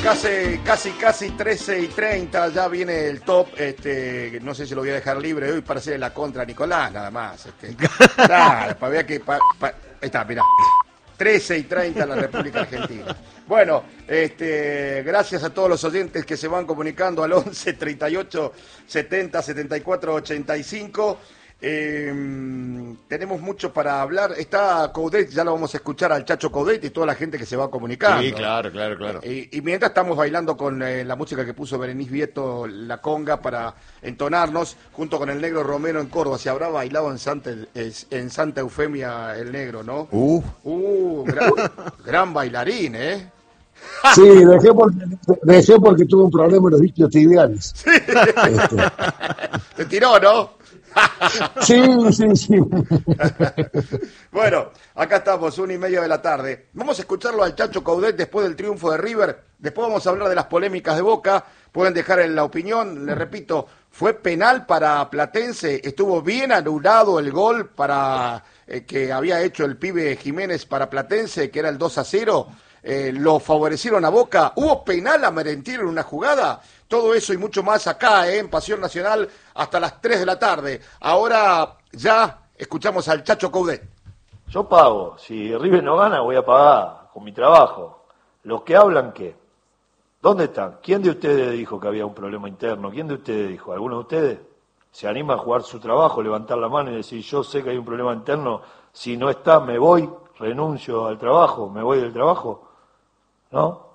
Casi 13:30, ya viene el top, no sé si lo voy a dejar libre hoy para hacerle la contra a Nicolás, nada más. Claro, para ver que... ahí está, mirá. 13:30 en la República Argentina. Bueno, gracias a todos los oyentes que se van comunicando al 11 38 70 74 85. Tenemos mucho para hablar. Está Coudet, ya lo vamos a escuchar al Chacho Coudet y toda la gente que se va comunicando. Sí, claro. Y mientras estamos bailando con la música que puso Berenice Vieto, la conga, para entonarnos, junto con el Negro Romero en Córdoba. Se habrá bailado en Santa Eufemia el Negro, ¿no? Gran bailarín, ¿eh? Sí, dejé porque tuve un problema en los isquios tibiales. Sí. Te tiró, ¿no? Sí. Bueno, acá estamos, 1:30 de la tarde. Vamos a escucharlo al Chacho Coudet después del triunfo de River. Después vamos a hablar de las polémicas de Boca. Pueden dejar en la opinión. Les repito, fue penal para Platense. Estuvo bien anulado el gol para que había hecho el pibe Jiménez para Platense, que era el 2-0. Lo favorecieron a Boca. ¿Hubo penal a Merentiel en una jugada? Todo eso y mucho más acá, en Pasión Nacional, hasta las 3 de la tarde. Ahora ya escuchamos al Chacho Coudet. Yo pago. Si River no gana, voy a pagar con mi trabajo. ¿Los que hablan qué? ¿Dónde están? ¿Quién de ustedes dijo que había un problema interno? ¿Quién de ustedes dijo? ¿Alguno de ustedes se anima a jugar su trabajo, levantar la mano y decir, yo sé que hay un problema interno, si no está, me voy, renuncio al trabajo, me voy del trabajo? ¿No?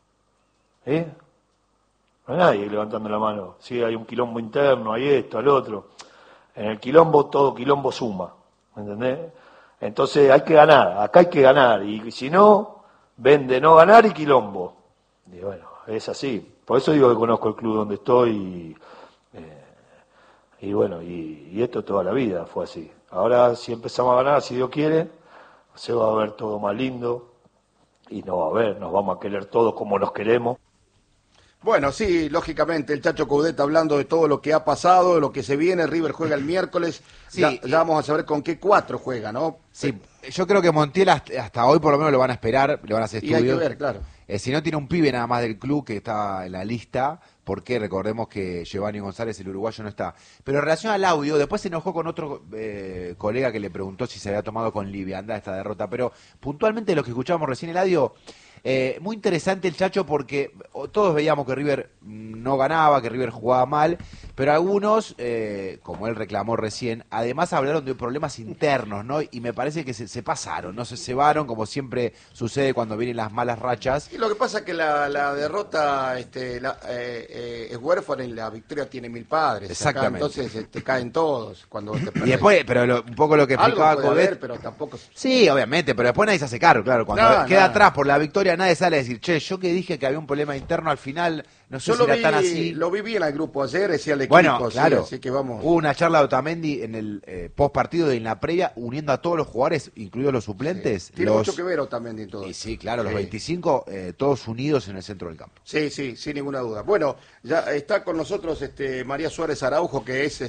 No hay nadie levantando la mano. Sí, hay un quilombo interno, hay esto, al otro. En el quilombo, todo quilombo suma. ¿Me entendés? Entonces hay que ganar, acá hay que ganar. Y si no, ven de no ganar y quilombo. Y bueno, es así. Por eso digo que conozco el club donde estoy y bueno, y esto toda la vida fue así. Ahora si empezamos a ganar, si Dios quiere, se va a ver todo más lindo y nos vamos a querer todos como nos queremos. Bueno, sí, lógicamente, el Chacho Coudet hablando de todo lo que ha pasado, de lo que se viene. River juega el miércoles, sí, ya vamos a saber con qué 4 juega, ¿no? Sí, yo creo que Montiel hasta hoy por lo menos lo van a esperar, le van a hacer estudios. Y hay que ver, claro. Si no tiene un pibe nada más del club que está en la lista, porque recordemos que Giovanni González, el uruguayo, no está. Pero en relación al audio, después se enojó con otro colega que le preguntó si se había tomado con liviandad esta derrota, pero puntualmente lo que escuchábamos recién el audio... muy interesante el Chacho porque todos veíamos que River no ganaba, que River jugaba mal, pero algunos, como él reclamó recién, además hablaron de problemas internos, ¿no? Y me parece que se pasaron, no se cebaron, como siempre sucede cuando vienen las malas rachas. Y lo que pasa es que la derrota es huérfana y la victoria tiene 1000 padres. Exactamente. Acá, entonces te caen todos cuando te y después, pero un poco lo que explicaba Coudet, pero tampoco... Sí, obviamente, pero después nadie se hace cargo, claro, cuando queda atrás por la victoria nadie sale a decir, che, yo que dije que había un problema interno al final, no sé si era tan así. Lo vi bien al grupo ayer, decía el equipo. Bueno, claro, sí, así que vamos. Hubo una charla de Otamendi en el post partido y en la previa, uniendo a todos los jugadores, incluidos los suplentes. Sí. Tiene mucho que ver Otamendi en todo. Y sí, claro, los 25, todos unidos en el centro del campo. Sí, sin ninguna duda. Bueno, ya está con nosotros María Suárez Araujo, que es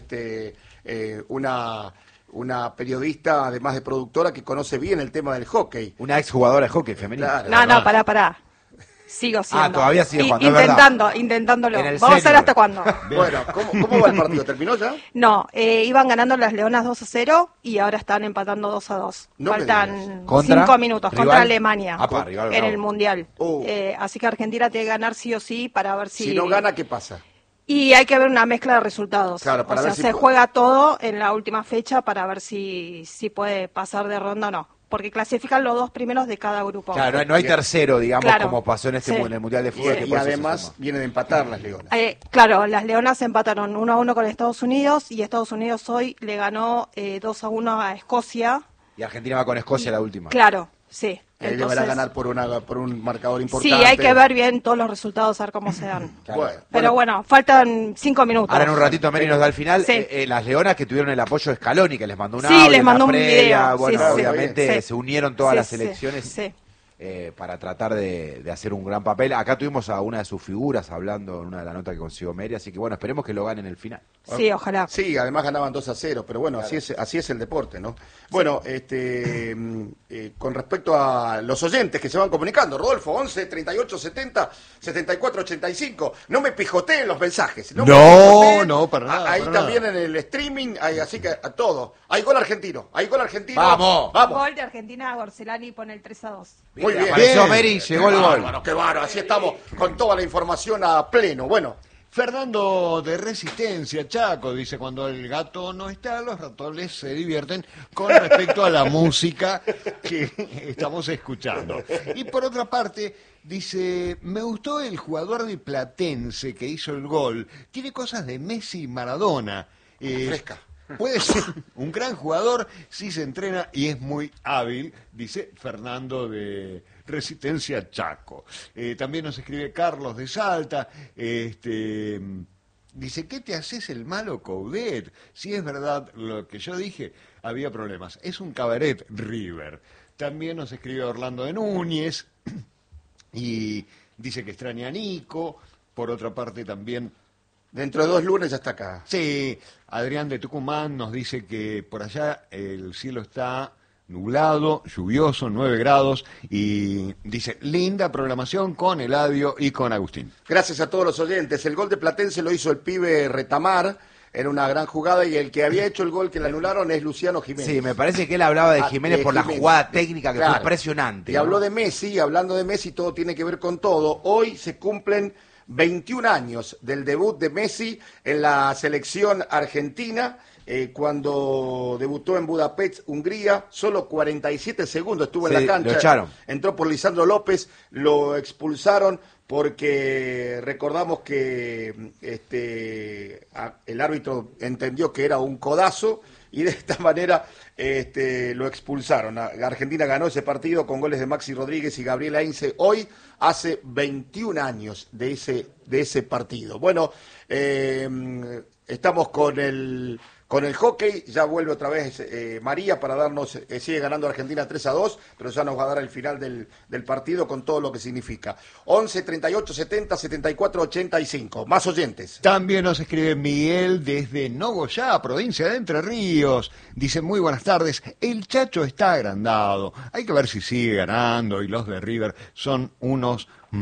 una periodista, además de productora, que conoce bien el tema del hockey. Una exjugadora de hockey femenino. Claro, no, pará. Sigo siendo. Todavía sigue jugando, intentándolo. Vamos a ver hasta cuándo. Bueno, ¿cómo va el partido? ¿Terminó ya? No, iban ganando las Leonas 2-0 y ahora están empatando 2-2. Faltan 5 minutos contra Alemania en el Mundial. Así que Argentina tiene que ganar sí o sí para ver si... Si no gana, ¿qué pasa? Y hay que ver una mezcla de resultados. Claro, para ver si se juega todo en la última fecha para ver si puede pasar de ronda o no. Porque clasifican los 2 primeros de cada grupo. Claro, no hay tercero, digamos, como pasó en en el Mundial de Fútbol. Y además vienen a empatar las Leonas. Claro, las Leonas empataron 1-1 con Estados Unidos y Estados Unidos hoy le ganó 2-1 a Escocia. Y Argentina va con Escocia la última. Claro, sí. Entonces, deberá ganar por un marcador importante. Sí, hay que ver bien todos los resultados, a ver cómo se dan. Claro. Pero bueno, faltan 5 minutos. Ahora en un ratito Mary nos da el final. Sí. Las Leonas que tuvieron el apoyo de Scaloni, que les mandó un audio. Sí, les mandó un video. Bueno, sí, obviamente se unieron todas las selecciones. Sí. para tratar de hacer un gran papel. Acá tuvimos a una de sus figuras hablando en una de las notas que consiguió Meri, así que bueno, esperemos que lo ganen en el final. Sí, ojalá. Sí, además ganaban 2-0, pero bueno, claro. así es el deporte, ¿no? Bueno, con respecto a los oyentes que se van comunicando, Rodolfo, 11 38 70 74 85, no me pijoteen los mensajes. No, para nada. Ahí para también nada. En el streaming, así que a todo. Hay gol argentino. ¡Vamos! Gol de Argentina, Gorcelani pone el 3-2. Muy bien. Apareció Meri, llegó el gol. Qué bárbaro, así estamos con toda la información a pleno. Bueno. Fernando de Resistencia, Chaco, dice, cuando el gato no está, los ratones se divierten con respecto a la música que estamos escuchando. Y por otra parte, dice, me gustó el jugador de Platense que hizo el gol. Tiene cosas de Messi y Maradona. Fresca. Puede ser un gran jugador si se entrena y es muy hábil, dice Fernando de Resistencia Chaco. También nos escribe Carlos de Salta, dice, ¿qué te haces el malo, Coudet? Si es verdad lo que yo dije, había problemas. Es un cabaret River. También nos escribe Orlando de Núñez y dice que extraña a Nico. Por otra parte también... Dentro de 2 lunes ya está acá. Sí, Adrián de Tucumán nos dice que por allá el cielo está nublado, lluvioso, 9 grados, y dice, linda programación con Eladio y con Agustín. Gracias a todos los oyentes. El gol de Platense lo hizo el pibe Retamar, era una gran jugada, y el que había hecho el gol que le anularon es Luciano Jiménez. Sí, me parece que él hablaba de Jiménez por la jugada técnica que fue impresionante. Y habló de Messi, hablando de Messi, todo tiene que ver con todo. Hoy se cumplen 21 años del debut de Messi en la selección argentina, cuando debutó en Budapest, Hungría, solo 47 segundos estuvo en la cancha. Lo echaron. Entró por Lisandro López, lo expulsaron porque recordamos que el árbitro entendió que era un codazo y de esta manera lo expulsaron. Argentina ganó ese partido con goles de Maxi Rodríguez y Gabriel Heinze. Hoy hace 21 años de ese partido. Bueno, estamos con el hockey, ya vuelve otra vez María para darnos, sigue ganando Argentina 3-2, pero ya nos va a dar el final del partido con todo lo que significa. 11 38 70 74 85, más oyentes. También nos escribe Miguel desde Nogoyá, provincia de Entre Ríos. Dice, muy buenas tardes, el Chacho está agrandado, hay que ver si sigue ganando, y los de River son unos...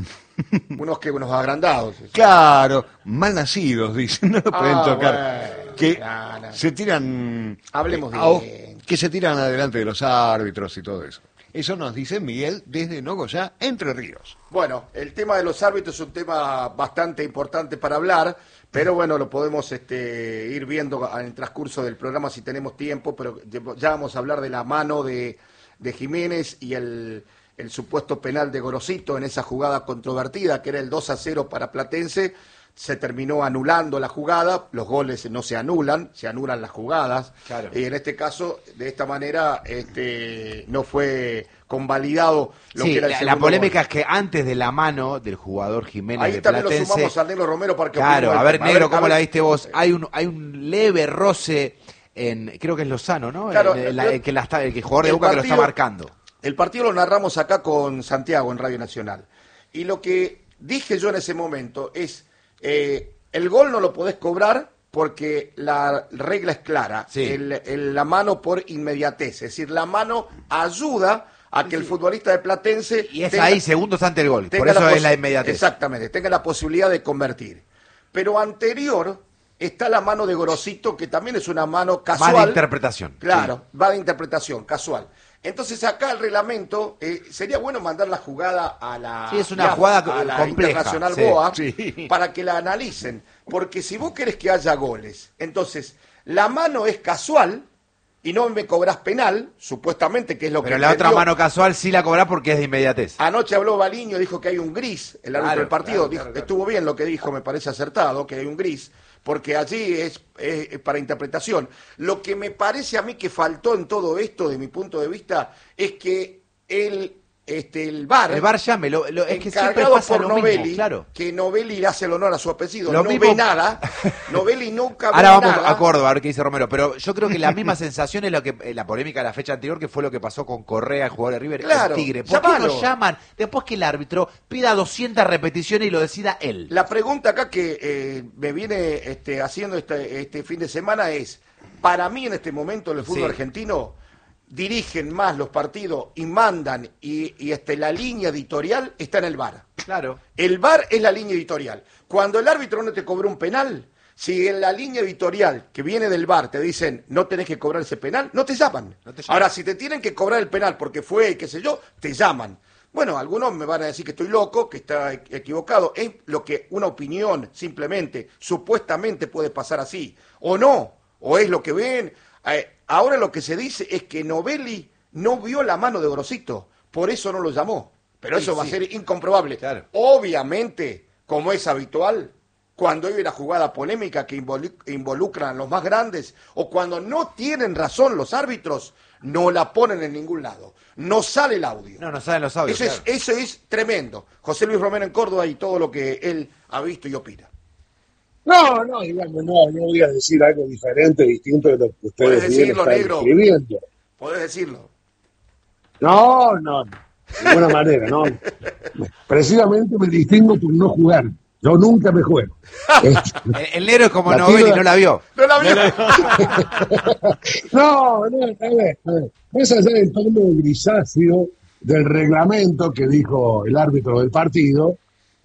unos agrandados. Claro, mal nacidos, dicen, no lo pueden tocar. Bueno, que se tiran... Hablemos bien. Que se tiran adelante de los árbitros y todo eso. Eso nos dice Miguel desde Nogoyá, Entre Ríos. Bueno, el tema de los árbitros es un tema bastante importante para hablar, pero bueno, lo podemos ir viendo en el transcurso del programa si tenemos tiempo, pero ya vamos a hablar de la mano de Jiménez y el supuesto penal de Gorosito en esa jugada controvertida, que era el 2-0 para Platense. Se terminó anulando la jugada, los goles no se anulan, se anulan las jugadas. Claro. Y en este caso, de esta manera, no fue convalidado lo que era el segundo la polémica gol. Es que antes de la mano del jugador Jiménez ahí de también Platense, lo sumamos al Negro Romero para que claro, a ver, Negro, ¿cómo la viste vos? Sí. Hay un leve roce creo que es Lozano, ¿no? Claro, el jugador de Boca que lo está marcando. El partido lo narramos acá con Santiago en Radio Nacional. Y lo que dije yo en ese momento es, el gol no lo podés cobrar porque la regla es clara. Sí. La mano por inmediatez. Es decir, la mano ayuda a que el futbolista de Platense... Y es ahí, segundos antes del gol. Por eso es la inmediatez. Exactamente, tenga la posibilidad de convertir. Pero anterior está la mano de Gorosito, que también es una mano casual. Va de interpretación. Claro, va de interpretación, casual. Entonces acá el reglamento, sería bueno mandar la jugada a la, sí, es una jugada a la compleja, Internacional sí, BOA sí. para que la analicen. Porque si vos querés que haya goles, entonces la mano es casual y no me cobrás penal, supuestamente, que es lo que... Pero la otra mano casual sí la cobrás porque es de inmediatez. Anoche habló Baliño, dijo que hay un gris, el árbitro del partido, claro. Estuvo bien lo que dijo, me parece acertado, que hay un gris, porque allí es para interpretación. Lo que me parece a mí que faltó en todo esto, de mi punto de vista, es que el el VAR. El VAR llame, es que siempre pasa por lo Novelli, mismo, claro. que Novelli le hace el honor a su apellido, lo no mismo... ve nada, Novelli nunca ve nada. Ahora vamos nada. a Córdoba, a ver qué dice Romero, pero yo creo que la misma sensación es lo que la polémica de la fecha anterior, que fue lo que pasó con Correa, el jugador de River, claro, el Tigre. ¿Por qué no llaman después que el árbitro pida 200 repeticiones y lo decida él? La pregunta acá que me viene haciendo este fin de semana es, para mí en este momento en el fútbol argentino dirigen más los partidos y mandan y la línea editorial está en el VAR. Claro. El VAR es la línea editorial. Cuando el árbitro no te cobró un penal, si en la línea editorial que viene del VAR te dicen no tenés que cobrar ese penal, no te llaman. Ahora, si te tienen que cobrar el penal porque fue, qué sé yo, te llaman. Bueno, algunos me van a decir que estoy loco, que está equivocado. Es lo que una opinión, simplemente, supuestamente puede pasar así. O no, o es lo que ven. Ahora lo que se dice es que Novelli no vio la mano de Grosito, por eso no lo llamó. Pero eso va a ser incomprobable. Claro. Obviamente, como es habitual, cuando hay una jugada polémica que involucran a los más grandes, o cuando no tienen razón los árbitros, no la ponen en ningún lado. No sale el audio. No salen los audios. Eso es tremendo. José Luis Romero en Córdoba y todo lo que él ha visto y opina. No, digamos, no voy a decir algo diferente, distinto de lo que ustedes están escribiendo. Podés decirlo. No, de ninguna manera, no. Precisamente me distingo por no jugar. Yo nunca me juego. El negro es como Novelli, no la vio. No la vio. No, a ver. Más allá del tono grisáceo del reglamento que dijo el árbitro del partido,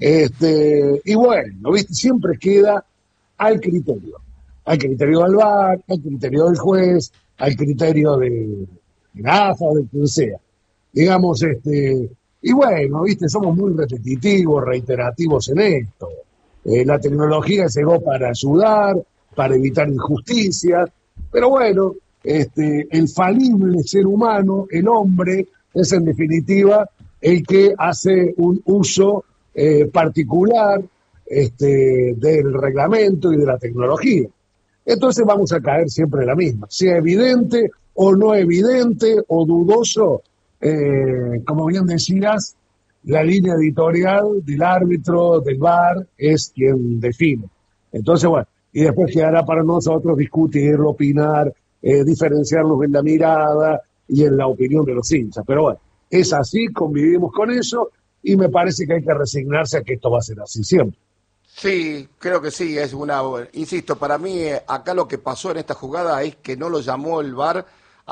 y bueno, ¿viste? Siempre queda al criterio del VAR, al criterio del juez, al criterio de la AFA o de quien sea. Digamos, y bueno, ¿viste? Somos muy repetitivos, reiterativos en esto. La tecnología llegó para ayudar, para evitar injusticias, pero bueno, el falible ser humano, el hombre, es en definitiva el que hace un uso particular del reglamento y de la tecnología. Entonces vamos a caer siempre en la misma, sea evidente o no evidente o dudoso, como bien decías, la línea editorial del árbitro, del VAR, es quien define. Entonces, bueno, y después quedará para nosotros discutirlo, opinar, diferenciarlos en la mirada y en la opinión de los hinchas. Pero bueno, es así, convivimos con eso y me parece que hay que resignarse a que esto va a ser así siempre. Sí, creo que sí, insisto, para mí acá lo que pasó en esta jugada es que no lo llamó el VAR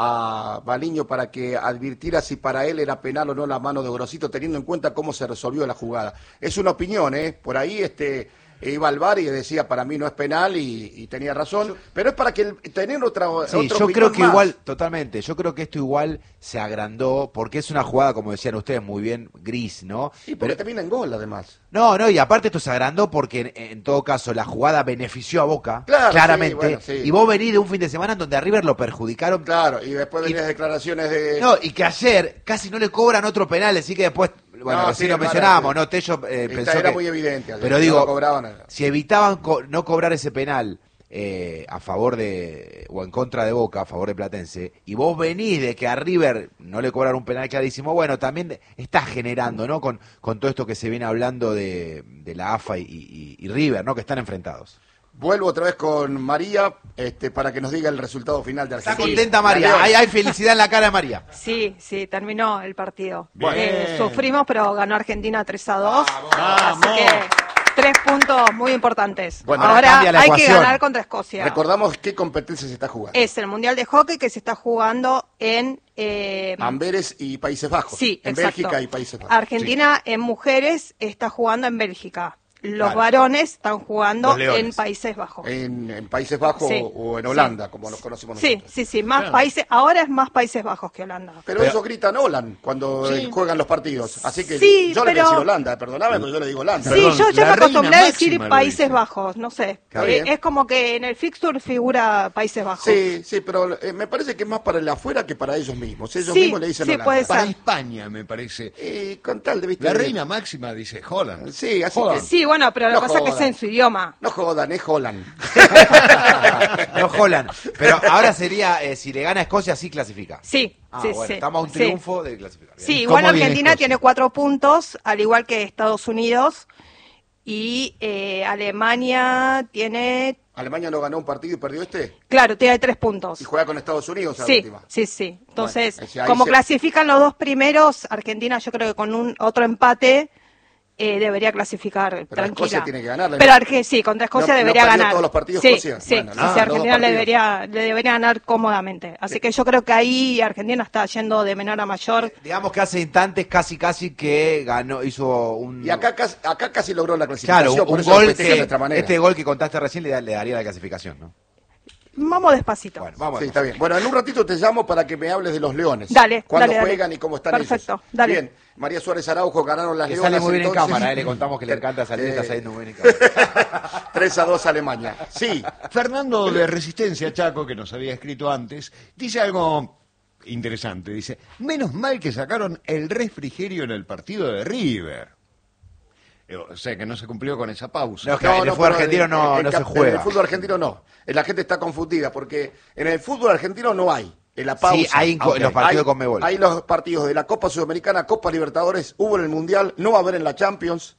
a Baliño para que advirtiera si para él era penal o no la mano de Grosito, teniendo en cuenta cómo se resolvió la jugada. Es una opinión, por ahí iba al VAR y decía para mí no es penal y tenía razón, pero es para que tener otra yo creo que más. Igual, totalmente, yo creo que esto igual se agrandó porque es una jugada, como decían ustedes muy bien, gris, ¿no? Y porque termina en gol además. No, y aparte esto se agrandó porque en todo caso la jugada benefició a Boca, claramente, sí. Y vos venís de un fin de semana en donde a River lo perjudicaron. Claro, y después venías declaraciones de... No, y que ayer casi no le cobran otro penal, así que después... Bueno, así lo mencionábamos, ¿no? Tello pensó era que... muy evidente. Pero digo, no si evitaban no cobrar ese penal a favor de... o en contra de Boca, a favor de Platense, y vos venís de que a River no le cobraron un penal clarísimo, bueno, también estás generando, ¿no? Con todo esto que se viene hablando de la AFA y River, ¿no? Que están enfrentados. Vuelvo otra vez con María para que nos diga el resultado final de Argentina. Está contenta María, hay felicidad en la cara de María. Sí, terminó el partido. Sufrimos, pero ganó Argentina 3-2. Así que 3 puntos muy importantes. Bueno, ahora hay que ganar contra Escocia. Recordamos qué competencia se está jugando. Es el Mundial de Hockey que se está jugando en... Amberes y Países Bajos. Sí, en exacto. Bélgica y Países Bajos. Argentina en mujeres está jugando en Bélgica. Los varones están jugando en Países Bajos. En Países Bajos o en Holanda, como los conocemos nosotros. Sí, más países. Ahora es más Países Bajos que Holanda. Pero ellos gritan Holland cuando juegan los partidos. Así que yo le voy a decir Holanda, perdóname, pero yo le digo Holanda. Sí, yo me acostumbré a decir Países Bajos, no sé. Es como que en el fixture figura Países Bajos. Sí, pero me parece que es más para el afuera que para ellos mismos. Ellos mismos le dicen Holanda. Puede ser. Para España, me parece. Con tal de la reina máxima dice Holland. Sí, así que... Sí, bueno, pero lo que pasa es que es en su idioma. No jodan, es Holland. No Holland. Pero ahora sería, si le gana a Escocia, sí clasifica. Sí. Bueno, estamos a un triunfo de clasificar. Bien. Sí, igual Argentina tiene 4 puntos, al igual que Estados Unidos. Y Alemania tiene... ¿Alemania no ganó un partido y perdió este? Claro, tiene 3 puntos. ¿Y juega con Estados Unidos a la Sí, última? sí. Entonces, bueno, como clasifican los 2 primeros, Argentina yo creo que con otro empate debería clasificar pero tranquila. Escocia tiene que ganarle. Pero sí, contra Escocia debería ganar. ¿Todos los partidos sí, Escocia? Sí, bueno, sí, Argentina le debería ganar cómodamente. Así que yo creo que ahí Argentina está yendo de menor a mayor. Digamos que hace instantes casi que ganó, hizo un... Y acá casi logró la clasificación. Claro, por un eso gol que, de nuestra manera. este gol que contaste recién le daría la clasificación, ¿no? Vamos despacito. Bueno, vamos. Sí, está bien. Bueno, en un ratito te llamo para que me hables de los Leones. Dale. Cuándo juegan y cómo están Perfecto, ellos. dale. Bien, María Suárez Araujo ganaron las Leonas. Sale muy bien entonces... en cámara, le contamos que le encanta salir, está saliendo muy bien en cámara. 3-2 Alemania. Sí. Fernando de Resistencia Chaco, que nos había escrito antes, dice algo interesante. Dice, menos mal que sacaron el refrigerio en el partido de River. O sea, que no se cumplió con esa pausa. No, es que en el fútbol argentino no se juega. En el fútbol argentino no. La gente está confundida porque en el fútbol argentino no hay. En la pausa. Sí, hay en los partidos de Conmebol. Hay los partidos de la Copa Sudamericana, Copa Libertadores, hubo en el Mundial, no va a haber en la Champions.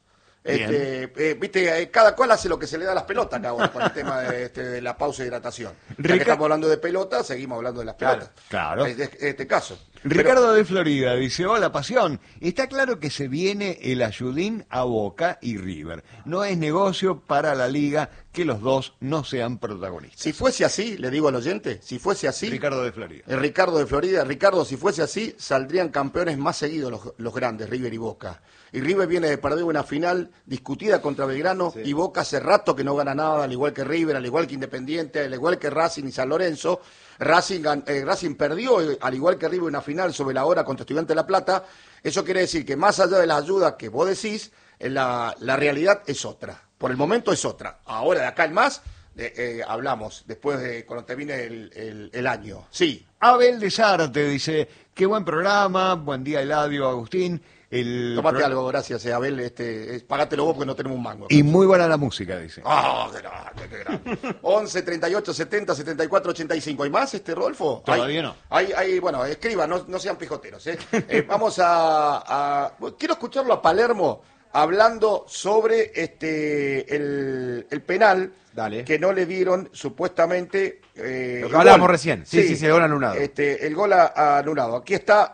Viste, cada cual hace lo que se le da a las pelotas acá ahora con el tema de la pausa de hidratación. Ya que estamos hablando de pelota, seguimos hablando de las pelotas. Claro. Este caso. Ricardo de Florida dice, hola Pasión, está claro que se viene el ayudín a Boca y River. No es negocio para la liga que los dos no sean protagonistas. Si fuese así, le digo al oyente, si fuese así... Ricardo de Florida. Ricardo, si fuese así, saldrían campeones más seguidos los grandes, River y Boca. Y River viene de perder una final discutida contra Belgrano, sí. Y Boca hace rato que no gana nada, al igual que River, al igual que Independiente, al igual que Racing y San Lorenzo. Racing perdió, al igual que River, una final sobre la hora contra Estudiantes de La Plata. Eso quiere decir que más allá de las ayudas que vos decís, la realidad es otra. Por el momento es otra. Ahora de acá en más, hablamos después de cuando termine el año. Sí. Abel de Zárate dice, qué buen programa, buen día Eladio, Agustín. Tomate algo, gracias, Abel, pagátelo vos porque no tenemos un mango. Y muy buena la música, dice. Qué grande. 11 38 70 74 85. ¿Hay más, Rodolfo? Todavía no. Bueno, escriban, no sean pijoteros. Vamos quiero escucharlo a Palermo hablando sobre el penal. Dale. Que no le dieron supuestamente lo que hablábamos recién. Sí, el gol anulado. El gol anulado. Aquí está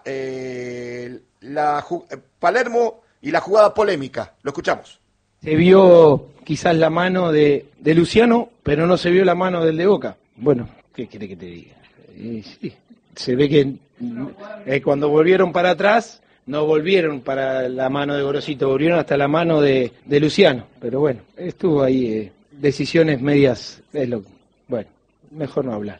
Palermo y la jugada polémica. Lo escuchamos. Se vio quizás la mano de Luciano, pero no se vio la mano del de Boca. Bueno, ¿qué quiere que te diga? Sí, se ve que cuando volvieron para atrás, no volvieron para la mano de Gorosito, volvieron hasta la mano de Luciano. Pero bueno, estuvo ahí decisiones medias, bueno, mejor no hablar.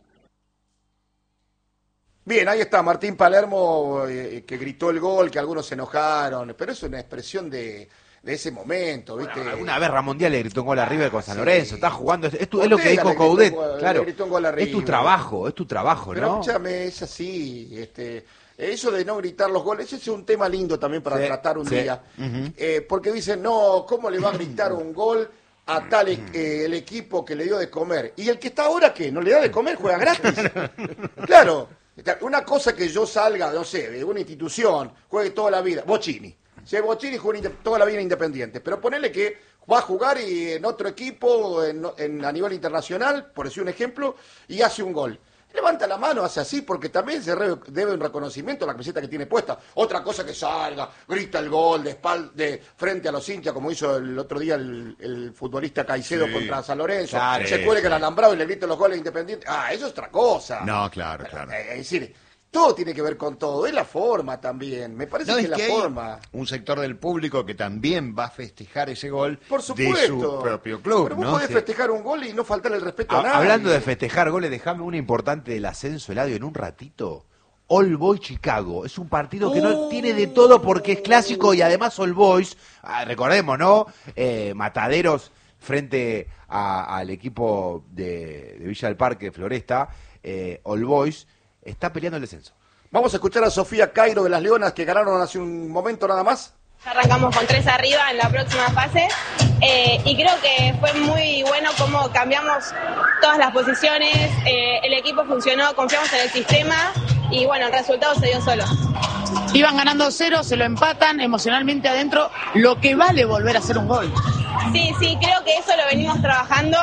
Bien, ahí está Martín Palermo, que gritó el gol, que algunos se enojaron, pero es una expresión de ese momento, ¿viste? Bueno, alguna vez Ramón Díaz le gritó un gol a River con San Lorenzo, está jugando, es lo que dijo Coudet, claro, es tu trabajo, pero, ¿no? Escúchame, es así, eso de no gritar los goles, ese es un tema lindo también para tratar un día, porque dicen, no, ¿cómo le va a gritar un gol a tal el equipo que le dio de comer? ¿Y el que está ahora qué? ¿No le da de comer? ¿Juega gratis? Claro. Una cosa que yo salga, no sé, de una institución, juegue toda la vida, Bocini. Si Bocini juega toda la vida Independiente, pero ponele que va a jugar en otro equipo a nivel internacional, por decir un ejemplo, y hace un gol. Levanta la mano, hace así, porque también se debe un reconocimiento a la camiseta que tiene puesta. Otra cosa que salga, grita el gol de frente a los hinchas, como hizo el otro día el futbolista Caicedo contra San Lorenzo. Claro, se cuelga el alambrado y le grita los goles Independientes. Eso es otra cosa. No, claro. Es decir, todo tiene que ver con todo, es la forma también, me parece que la forma. Un sector del público que también va a festejar ese gol por supuesto, de su propio club. Pero vos podés festejar un gol y no faltar el respeto a nadie. Hablando de festejar goles, dejame una importante del ascenso, Eladio, en un ratito. All Boys Chicago, es un partido que no tiene de todo porque es clásico y además All Boys, recordemos, ¿no? Mataderos frente al equipo de Villa del Parque, Floresta, All Boys está peleando el descenso. Vamos a escuchar a Sofía Cairo de las Leonas que ganaron hace un momento nada más. Arrancamos con 3 arriba en la próxima fase y creo que fue muy bueno cómo cambiamos todas las posiciones, el equipo funcionó, confiamos en el sistema y bueno, el resultado se dio solo. Iban ganando 0, se lo empatan emocionalmente adentro, lo que vale volver a hacer un gol. Sí, creo que eso lo venimos trabajando.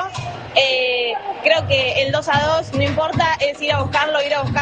Creo que el 2-2 no importa, es ir a buscarlo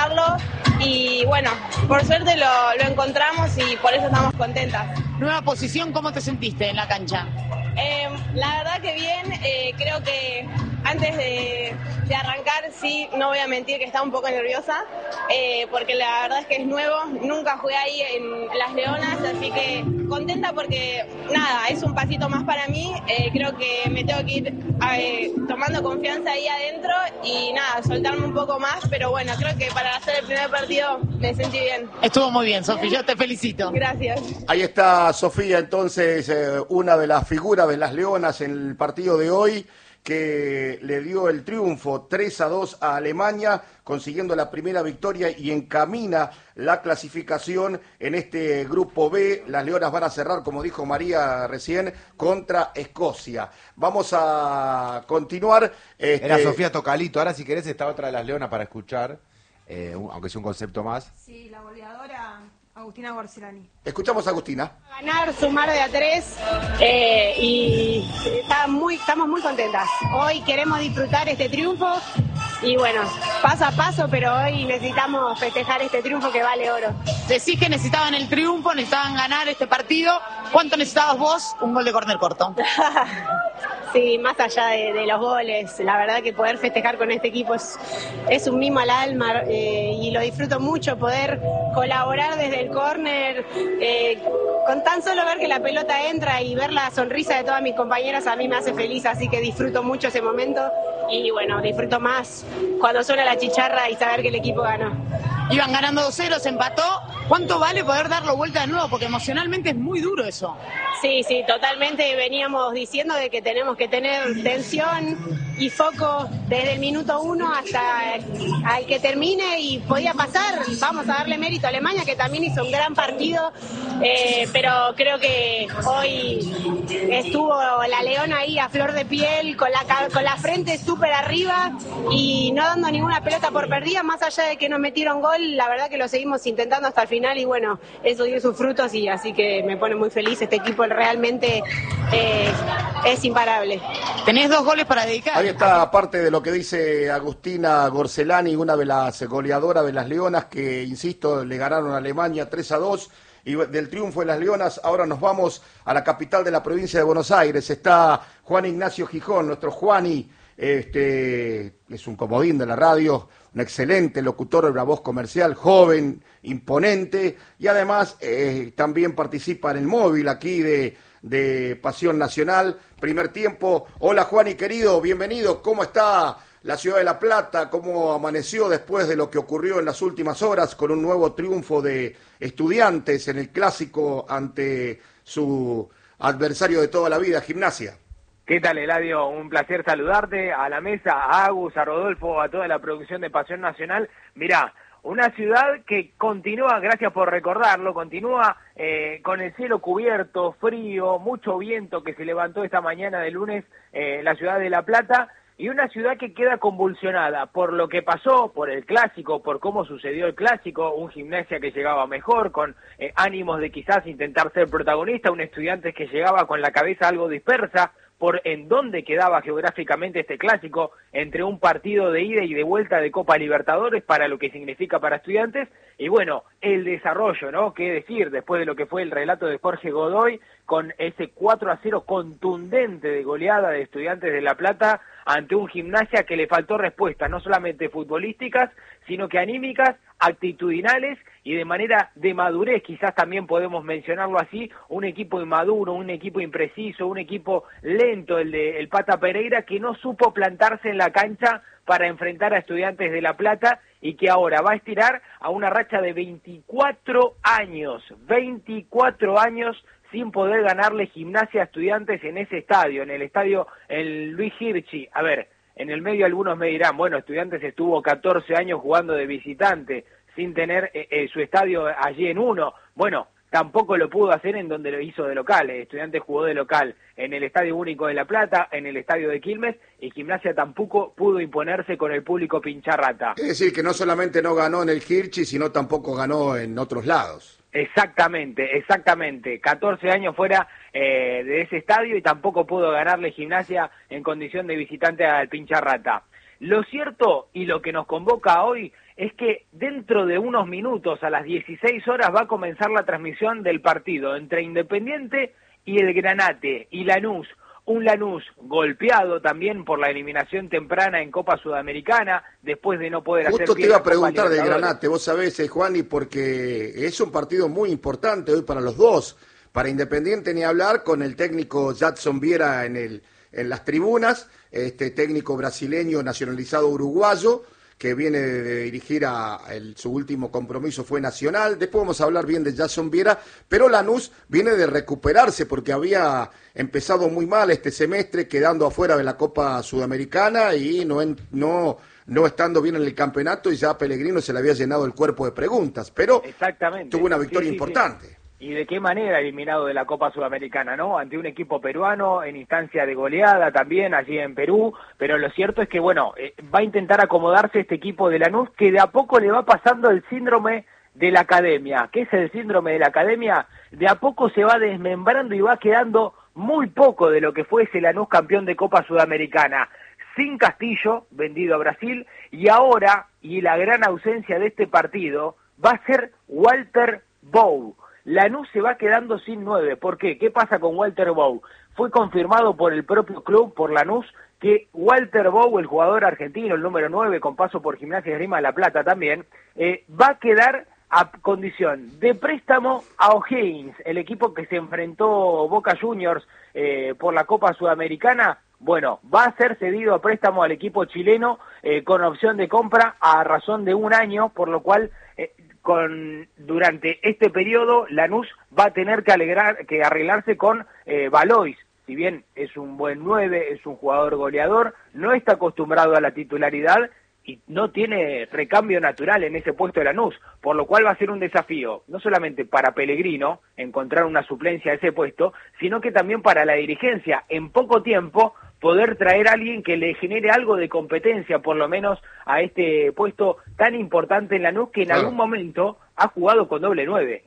y bueno, por suerte lo encontramos y por eso estamos contentas. Nueva posición, ¿cómo te sentiste en la cancha? La verdad que bien, creo que antes de arrancar, sí, no voy a mentir que estaba un poco nerviosa, porque la verdad es que es nuevo, nunca jugué ahí en Las Leonas, así que contenta porque, nada, es un pasito más para mí, creo que me tengo que ir tomando confianza ahí adentro y nada, soltarme un poco más, pero bueno, creo que para hacer el primer partido me sentí bien. Estuvo muy bien, Sofía, yo te felicito. Gracias. Ahí está Sofía, entonces, una de las figuras de Las Leonas en el partido de hoy, que le dio el triunfo 3-2 a Alemania, consiguiendo la primera victoria y encamina la clasificación en este grupo B. Las Leonas van a cerrar, como dijo María recién, contra Escocia. Vamos a continuar. Era Sofía Tocalito, ahora si querés está otra de Las Leonas para escuchar, aunque sea un concepto más. Sí, la goleadora Agustina Gorcelani. Escuchamos a Agustina. Ganar, sumar de a 3 y estamos muy contentas. Hoy queremos disfrutar este triunfo y bueno, paso a paso, pero hoy necesitamos festejar este triunfo que vale oro. Decís que necesitaban el triunfo, necesitaban ganar este partido. ¿Cuánto necesitabas vos? Un gol de córner corto. Sí, más allá de los goles, la verdad que poder festejar con este equipo es un mimo al alma y lo disfruto mucho, poder colaborar desde el córner, con tan solo ver que la pelota entra y ver la sonrisa de todas mis compañeras a mí me hace feliz, así que disfruto mucho ese momento y bueno, disfruto más cuando suena la chicharra y saber que el equipo ganó. Iban ganando 2-0, se empató. ¿Cuánto vale poder darlo vuelta de nuevo? Porque emocionalmente es muy duro eso. Sí, totalmente. Veníamos diciendo de que tenemos que tener tensión y foco desde el minuto 1 hasta al que termine y podía pasar. Vamos a darle mérito a Alemania, que también hizo un gran partido, pero creo que hoy estuvo la Leona ahí a flor de piel, con la frente súper arriba y no dando ninguna pelota por perdida, más allá de que nos metieron gol, la verdad que lo seguimos intentando hasta el final y bueno, eso dio sus frutos y así que me pone muy feliz. Este equipo realmente es imparable. Tenés 2 goles para dedicar. Ahí está parte de lo que dice Agustina Gorcelani, una de las goleadoras de las Leonas que, insisto, le ganaron a Alemania 3-2. Y del triunfo de las Leonas, ahora nos vamos a la capital de la provincia de Buenos Aires. Está Juan Ignacio Gijón, nuestro Juani, es un comodín de la radio, un excelente locutor de la voz comercial, joven, imponente, y además también participa en el móvil aquí de Pasión Nacional. Primer tiempo. Hola Juani, querido, bienvenido. ¿Cómo está la ciudad de La Plata? ¿Cómo amaneció después de lo que ocurrió en las últimas horas con un nuevo triunfo de Estudiantes en el clásico ante su adversario de toda la vida, Gimnasia? ¿Qué tal, Eladio? Un placer saludarte, a la mesa, a Agus, a Rodolfo, a toda la producción de Pasión Nacional. Mirá, una ciudad que continúa, gracias por recordarlo, continúa con el cielo cubierto, frío, mucho viento que se levantó esta mañana de lunes la ciudad de La Plata, y una ciudad que queda convulsionada por lo que pasó, por el clásico, por cómo sucedió el clásico, un Gimnasia que llegaba mejor, con ánimos de quizás intentar ser protagonista, un Estudiantes que llegaba con la cabeza algo dispersa, por en dónde quedaba geográficamente este clásico entre un partido de ida y de vuelta de Copa Libertadores para lo que significa para Estudiantes, y bueno, el desarrollo, ¿no? Qué decir, después de lo que fue el relato de Jorge Godoy, con ese 4-0 contundente de goleada de Estudiantes de La Plata ante un Gimnasia que le faltó respuestas, no solamente futbolísticas, sino que anímicas, actitudinales y de manera de madurez, quizás también podemos mencionarlo así, un equipo inmaduro, un equipo impreciso, un equipo lento, el de el Pata Pereira, que no supo plantarse en la cancha para enfrentar a Estudiantes de La Plata y que ahora va a estirar a una racha de 24 años sin poder ganarle Gimnasia a Estudiantes en ese estadio, en el estadio el Luis Hirschi. A ver, en el medio algunos me dirán, bueno, Estudiantes estuvo 14 años jugando de visitante, sin tener su estadio allí en uno. Bueno, tampoco lo pudo hacer en donde lo hizo de local. Estudiantes jugó de local en el Estadio Único de La Plata, en el Estadio de Quilmes, y Gimnasia tampoco pudo imponerse con el público pincharrata. Es decir, que no solamente no ganó en el Hirschi, sino tampoco ganó en otros lados. Exactamente. 14 años fuera de ese estadio y tampoco pudo ganarle Gimnasia en condición de visitante al pincharrata. Lo cierto y lo que nos convoca hoy es que dentro de unos minutos, a las 16 horas, va a comenzar la transmisión del partido entre Independiente y el Granate y Lanús. Un Lanús golpeado también por la eliminación temprana en Copa Sudamericana, después de no poder hacer... Justo te iba a preguntar del Granate, vos sabés, Juani, porque es un partido muy importante hoy para los dos. Para Independiente ni hablar, con el técnico Jadson Viera en las tribunas, técnico brasileño nacionalizado uruguayo, que viene de dirigir su último compromiso fue Nacional. Después vamos a hablar bien de Jadson Viera, pero Lanús viene de recuperarse porque había empezado muy mal este semestre, quedando afuera de la Copa Sudamericana y no estando bien en el campeonato, y ya a Pellegrino se le había llenado el cuerpo de preguntas, pero tuvo una victoria importante. Sí. Y de qué manera eliminado de la Copa Sudamericana, ¿no? Ante un equipo peruano en instancia de goleada también allí en Perú, pero lo cierto es que, bueno, va a intentar acomodarse este equipo de Lanús, que de a poco le va pasando el síndrome de la academia. ¿Qué es el síndrome de la academia? De a poco se va desmembrando y va quedando muy poco de lo que fue ese Lanús campeón de Copa Sudamericana. Sin Castillo, vendido a Brasil, y ahora, y la gran ausencia de este partido, va a ser Walter Bow. Lanús se va quedando sin 9. ¿Por qué? ¿Qué pasa con Walter Bow? Fue confirmado por el propio club, por Lanús, que Walter Bow, el jugador argentino, el número 9, con paso por Gimnasia y Esgrima de La Plata también, va a quedar a condición de préstamo a O'Higgins, el equipo que se enfrentó Boca Juniors por la Copa Sudamericana. Bueno, va a ser cedido a préstamo al equipo chileno con opción de compra a razón de 1 año, por lo cual... durante este periodo Lanús va a tener que arreglarse con Valois. Si bien es un buen 9, es un jugador goleador, no está acostumbrado a la titularidad y no tiene recambio natural en ese puesto de Lanús, por lo cual va a ser un desafío, no solamente para Pellegrino encontrar una suplencia a ese puesto, sino que también para la dirigencia, en poco tiempo poder traer a alguien que le genere algo de competencia, por lo menos a este puesto tan importante en Lanús, que en algún momento ha jugado con doble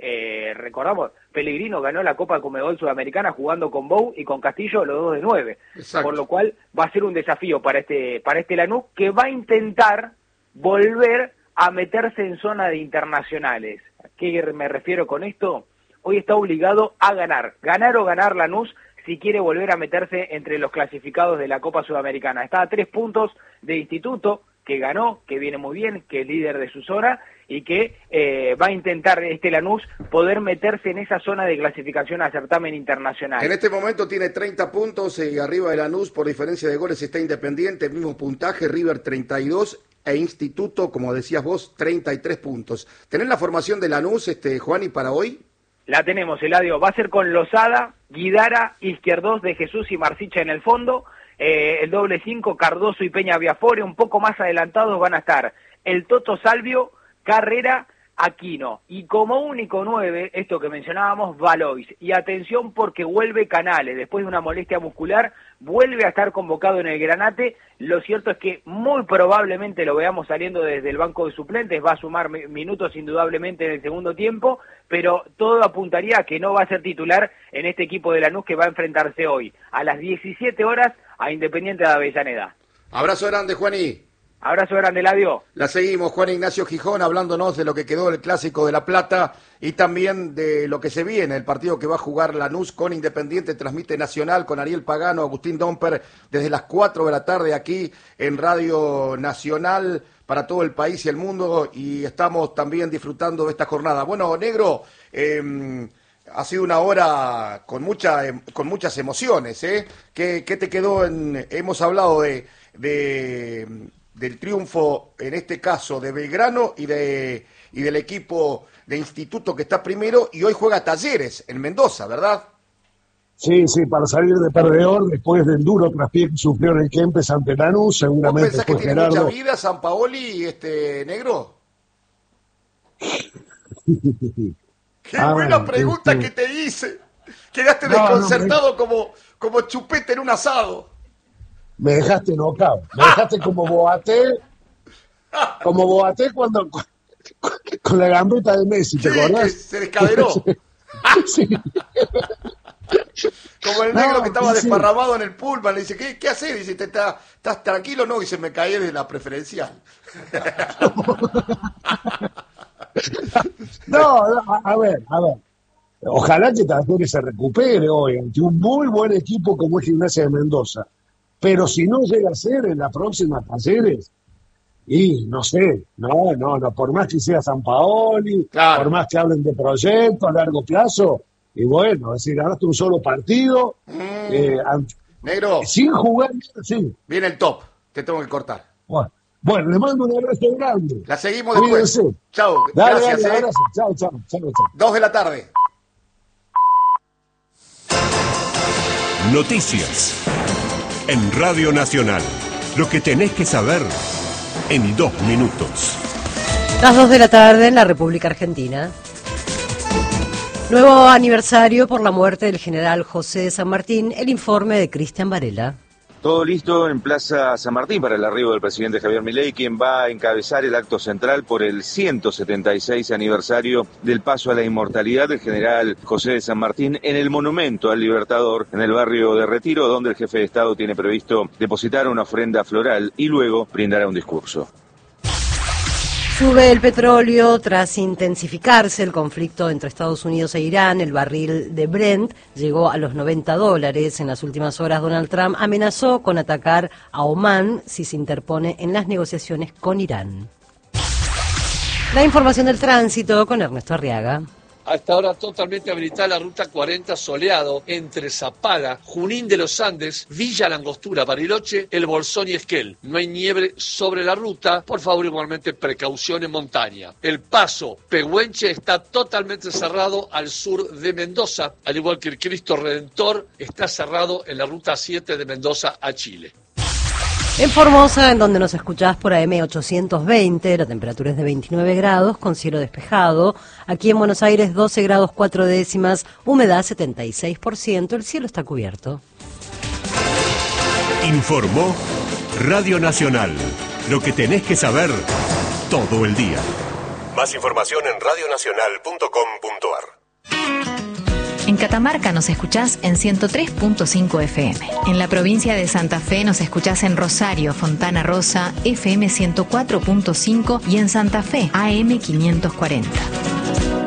9. Recordamos, Pellegrino ganó la Copa Conmebol Sudamericana jugando con Bow y con Castillo, los dos de 9. Exacto. Por lo cual va a ser un desafío para este Lanús, que va a intentar volver a meterse en zona de internacionales. ¿A qué me refiero con esto? Hoy está obligado a ganar o ganar Lanús, si quiere volver a meterse entre los clasificados de la Copa Sudamericana. Está a 3 puntos de Instituto, que ganó, que viene muy bien, que es líder de su zona, y que va a intentar Lanús poder meterse en esa zona de clasificación a certamen internacional. En este momento tiene 30 puntos y arriba de Lanús, por diferencia de goles, está Independiente, el mismo puntaje, River 32 e Instituto, como decías vos, 33 puntos. ¿Tenés la formación de Lanús, Juani, para hoy? La tenemos, Eladio. Va a ser con Lozada, Guidara, Izquierdos, De Jesús y Marsicha en el fondo. El doble 5, Cardoso y Peña Viafore. Un poco más adelantados van a estar el Toto Salvio, Carrera, Aquino. Y como único 9, esto que mencionábamos, Valois. Y atención porque vuelve Canales. Después de una molestia muscular, vuelve a estar convocado en el Granate. Lo cierto es que muy probablemente lo veamos saliendo desde el banco de suplentes. Va a sumar minutos indudablemente en el segundo tiempo, pero todo apuntaría a que no va a ser titular en este equipo de Lanús que va a enfrentarse hoy a las 17 horas a Independiente de Avellaneda. Abrazo grande, Juaní. Abrazo grande, Eladio. La seguimos, Juan Ignacio Gijón, hablándonos de lo que quedó del Clásico de La Plata y también de lo que se viene, el partido que va a jugar Lanús con Independiente, transmite Nacional con Ariel Pagano, Agustín Domper, desde las 4 de la tarde aquí en Radio Nacional para todo el país y el mundo, y estamos también disfrutando de esta jornada. Bueno, Negro, ha sido una hora con muchas emociones, ¿eh? ¿Qué te quedó hemos hablado del triunfo, en este caso, de Belgrano y del equipo de Instituto que está primero, y hoy juega Talleres en Mendoza, ¿verdad? Sí, para salir de perdedor después del duro traspié que sufrió en el Kempes ante Lanús, seguramente. ¿Vos pensás que tiene mucha vida San Paoli, Negro? Qué buena pregunta que te hice. Quedaste desconcertado como chupete en un asado. Me dejaste knockout. Me dejaste como Boaté. Como Boaté cuando con la gambeta de Messi, ¿te acordás? Se descaderó. Sí. Como el negro que estaba desparramado en el pullman, le dice, ¿qué haces? Dice, ¿estás tranquilo? No, dice, me caí de la preferencial. No, a ver. Ojalá que Talleres se recupere hoy ante un muy buen equipo como es Gimnasia de Mendoza. Pero si no llega a ser en la próxima Talleres, y no sé, no, por más que sea Sampaoli, claro, por más que hablen de proyectos a largo plazo, y bueno, es decir, ganaste un solo partido, negro, sin jugar, sí. Viene el top, te tengo que cortar. Bueno, le mando un abrazo grande. La seguimos después. Chau, gracias. Dale, chau. 2:00 p.m. Noticias en Radio Nacional. Lo que tenés que saber en 2 minutos. Las 2:00 p.m. en la República Argentina. Nuevo aniversario por la muerte del general José de San Martín. El informe de Cristian Varela. Todo listo en Plaza San Martín para el arribo del presidente Javier Milei, quien va a encabezar el acto central por el 176 aniversario del paso a la inmortalidad del general José de San Martín en el Monumento al Libertador en el barrio de Retiro, donde el jefe de Estado tiene previsto depositar una ofrenda floral y luego brindará un discurso. Sube el petróleo tras intensificarse el conflicto entre Estados Unidos e Irán. El barril de Brent llegó a los $90. En las últimas horas, Donald Trump amenazó con atacar a Omán si se interpone en las negociaciones con Irán. La información del tránsito con Ernesto Arriaga. Hasta ahora totalmente habilitada la ruta 40 soleado entre Zapala, Junín de los Andes, Villa Langostura, Bariloche, El Bolsón y Esquel. No hay nieve sobre la ruta, por favor igualmente precaución en montaña. El paso Pehuenche está totalmente cerrado al sur de Mendoza, al igual que el Cristo Redentor está cerrado en la ruta 7 de Mendoza a Chile. En Formosa, en donde nos escuchás por AM 820, la temperatura es de 29 grados, con cielo despejado. Aquí en Buenos Aires, 12 grados 4 décimas, humedad 76%, el cielo está cubierto. Informó Radio Nacional. Lo que tenés que saber todo el día. Más información en radionacional.com.ar. En Catamarca nos escuchás en 103.5 FM. En la provincia de Santa Fe nos escuchás en Rosario, Fontana Rosa, FM 104.5 y en Santa Fe, AM 540.